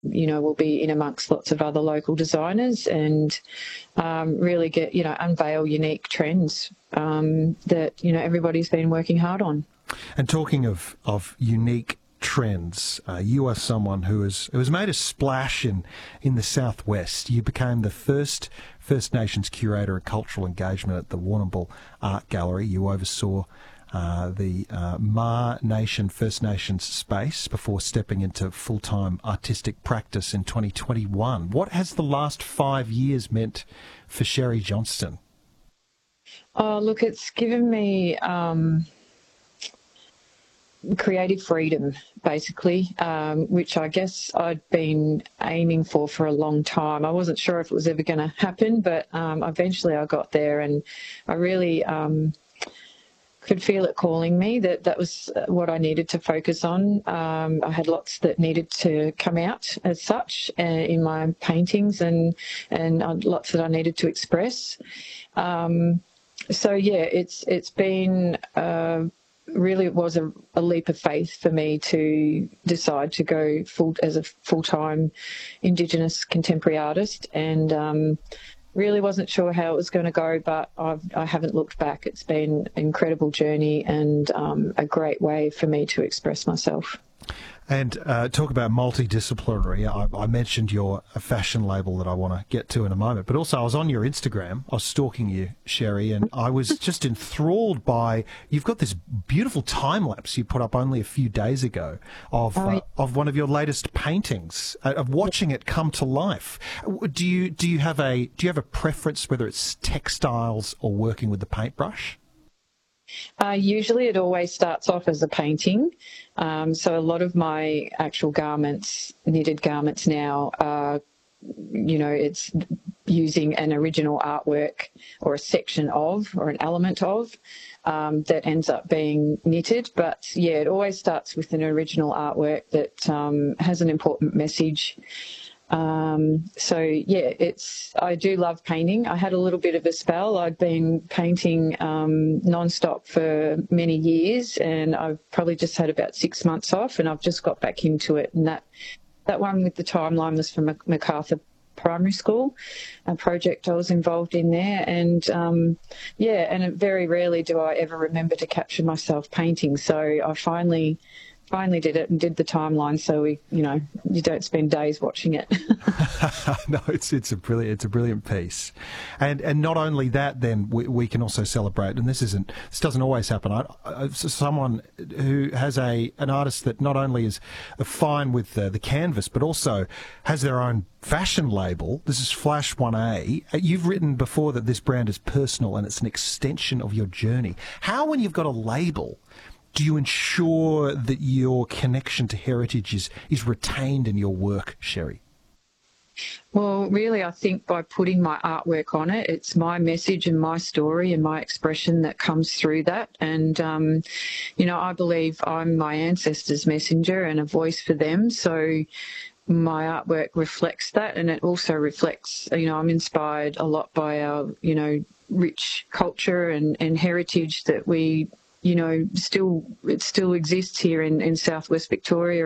will be in amongst lots of other local designers and really get, unveil unique trends that, everybody's been working hard on. And talking of unique trends, you are someone who has made a splash in the Southwest. You became the first First Nations curator of cultural engagement at the Warrnambool Art Gallery. You oversaw the Ma Nation First Nations space before stepping into full-time artistic practice in 2021. What has the last 5 years meant for Sherry Johnston? Oh, look, it's given me creative freedom, basically, which I guess I'd been aiming for a long time. I wasn't sure if it was ever going to happen, but eventually I got there, and I really could feel it calling me, that was what I needed to focus on. I had lots that needed to come out as such in my paintings and lots that I needed to express. So, yeah, it's been... really, it was a leap of faith for me to decide to go as a full-time Indigenous contemporary artist, and really wasn't sure how it was going to go, but I haven't looked back. It's been an incredible journey and a great way for me to express myself. And talk about multidisciplinary. I mentioned your fashion label that I want to get to in a moment, but also I was on your Instagram. I was stalking you, Sherry, and I was just enthralled by, you've got this beautiful time lapse you put up only a few days ago of one of your latest paintings, of watching it come to life. Do you have a preference, whether it's textiles or working with the paintbrush? Usually it always starts off as a painting. So a lot of my actual garments, knitted garments now, are, it's using an original artwork or a section of or an element of that ends up being knitted. But, yeah, it always starts with an original artwork that has an important message. So, yeah, I do love painting. I had a little bit of a spell. I'd been painting non-stop for many years, and I've probably just had about 6 months off, and I've just got back into it. And that one with the timeline was from MacArthur Primary School, a project I was involved in there. And, and very rarely do I ever remember to capture myself painting. So I finally did it and did the timeline, so you don't spend days watching it. No, it's a brilliant piece, and not only that, then we can also celebrate. And this doesn't always happen. Someone who has an artist that not only is fine with the canvas, but also has their own fashion label. This is Flash 1A. You've written before that this brand is personal and it's an extension of your journey. How, when you've got a label, do you ensure that your connection to heritage is retained in your work, Sherry? Well, really, I think by putting my artwork on it, it's my message and my story and my expression that comes through that. And, I believe I'm my ancestors' messenger and a voice for them. So my artwork reflects that, and it also reflects, I'm inspired a lot by our, rich culture and heritage that we still exists here in Southwest Victoria,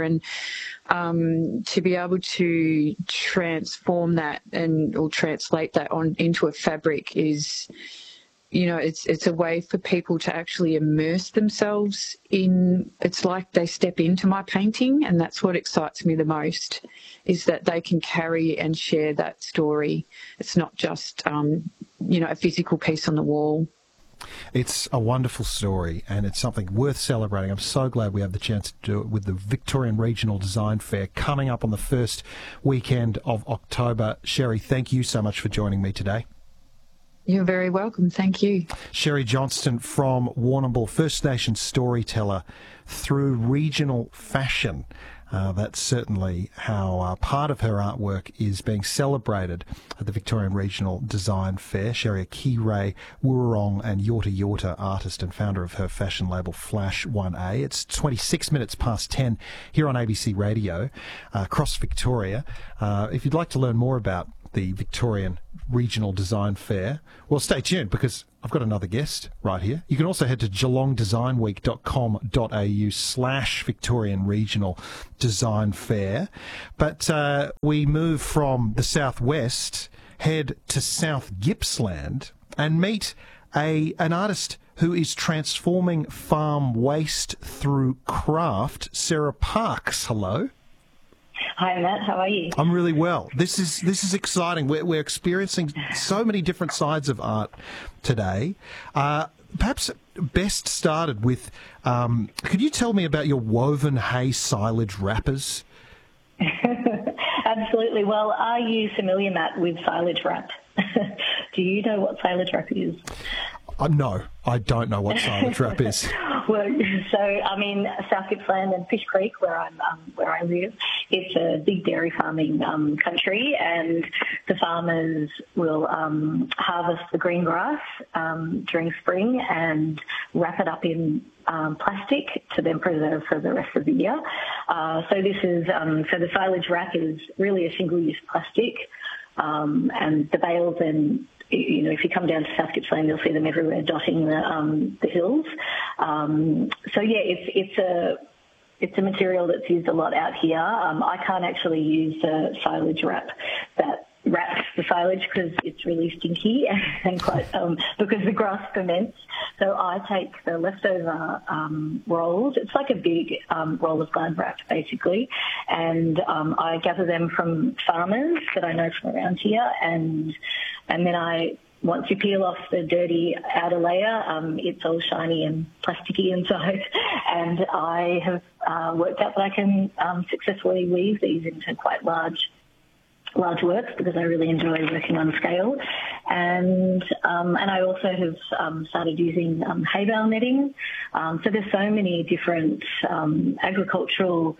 and to be able to transform that or translate that into a fabric is, it's a way for people to actually immerse themselves in. It's like they step into my painting, and that's what excites me the most, is that they can carry and share that story. It's not just a physical piece on the wall. It's a wonderful story, and it's something worth celebrating. I'm so glad we have the chance to do it with the Victorian Regional Design Fair coming up on the first weekend of October. Sherry, thank you so much for joining me today. You're very welcome. Thank you. Sherry Johnston from Warrnambool, First Nation storyteller through regional fashion. That's certainly how part of her artwork is being celebrated at the Victorian Regional Design Fair. Sherry, a Kirrae, Wurrung and Yorta Yorta artist and founder of her fashion label Flash 1A. It's 26 minutes past 10 here on ABC Radio, across Victoria. If you'd like to learn more about the Victorian Regional Design Fair. Well, stay tuned because I've got another guest right here. You can also head to geelongdesignweek.com.au/Victorian Regional Design Fair. But we move from the southwest, head to South Gippsland and meet an artist who is transforming farm waste through craft. Sarah Parks, hello. Hi, Matt. How are you? I'm really well. This is exciting. We're experiencing so many different sides of art today. Perhaps best started with, could you tell me about your woven hay silage wrappers? Absolutely. Well, are you familiar, Matt, with silage wrap? Do you know what silage wrap is? No, I don't know what silage wrap is. Well, so I'm in South Gippsland and Fish Creek, where I live. It's a big dairy farming country, and the farmers will harvest the green grass during spring and wrap it up in plastic to then preserve for the rest of the year. So the silage wrap is really a single-use plastic, and the bales then. You know, if you come down to South Gippsland, you'll see them everywhere dotting the hills. It's a material that's used a lot out here. I can't actually use the silage wrap that wraps the silage because it's really stinky and quite because the grass ferments. So I take the leftover rolls. It's like a big roll of Glad wrap, basically, and I gather them from farmers that I know from around here, and then once you peel off the dirty outer layer, it's all shiny and plasticky inside. And I have worked out that I can successfully weave these into quite large works because I really enjoy working on scale. And I also have started using hay bale netting. So there's so many different agricultural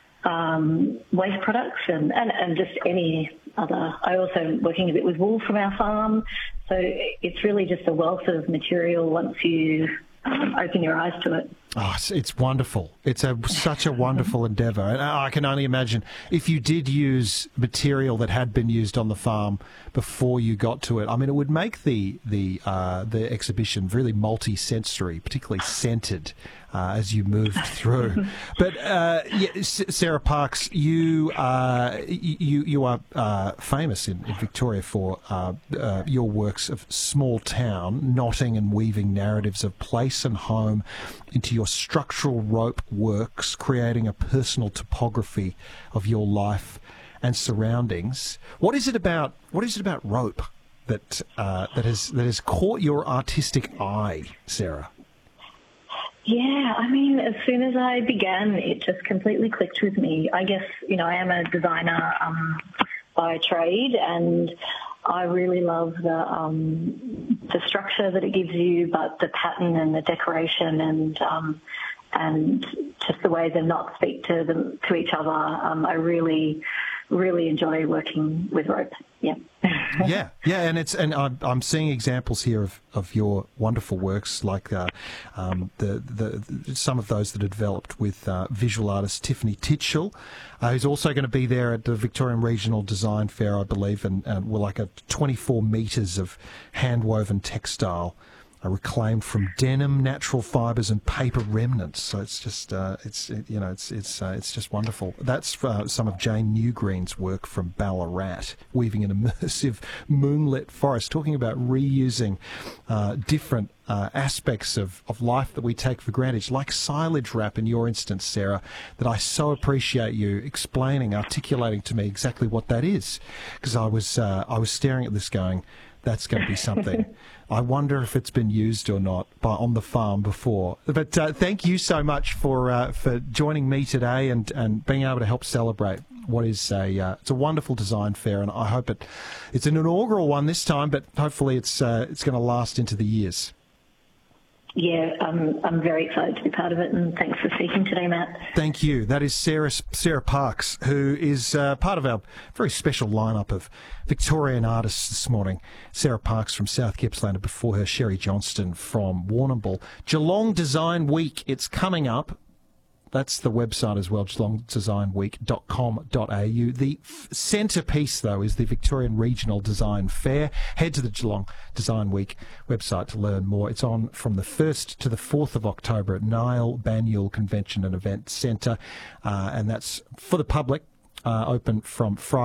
waste products and just any other. I also am working a bit with wool from our farm. So it's really just a wealth of material once you open your eyes to it. Oh, it's wonderful. It's such a wonderful endeavour. And I can only imagine if you did use material that had been used on the farm before you got to it. I mean, it would make the exhibition really multi-sensory, particularly scented as you moved through. But Sarah Parks, you are famous in Victoria for your works of small town, knotting and weaving narratives of place and home into your structural rope works, creating a personal topography of your life and surroundings. What is it about rope that has caught your artistic eye, Sarah? Yeah, I mean, as soon as I began, it just completely clicked with me. I guess, I am a designer by trade, and I really love the structure that it gives you, but the pattern and the decoration and just the way the knots speak to each other. I really enjoy working with rope. Yeah. and I'm seeing examples here of your wonderful works, like the some of those that are developed with visual artist Tiffany Titchell, who's also going to be there at the Victorian Regional Design Fair, I believe, and we're like 24 metres of hand-woven textile. Reclaimed from denim, natural fibres, and paper remnants. So it's just, it's just wonderful. That's some of Jane Newgreen's work from Ballarat, weaving an immersive moonlit forest, talking about reusing different aspects of life that we take for granted, like silage wrap in your instance, Sarah, that I so appreciate you explaining, articulating to me exactly what that is, because I was staring at this going, that's going to be something. I wonder if it's been used or not on the farm before. But thank you so much for joining me today and being able to help celebrate what is it's a wonderful design fair, and I hope it's an inaugural one this time, but hopefully it's going to last into the years. Yeah, I'm very excited to be part of it, and thanks for speaking today, Matt. Thank you. That is Sarah Parks, who is part of our very special lineup of Victorian artists this morning. Sarah Parks from South Gippsland, and before her, Sherry Johnston from Warrnambool. Geelong Design Week, it's coming up. That's the website as well, geelongdesignweek.com.au. The centrepiece, though, is the Victorian Regional Design Fair. Head to the Geelong Design Week website to learn more. It's on from the 1st to the 4th of October at Nile Banyule Convention and Event Centre, and that's for the public, open from Friday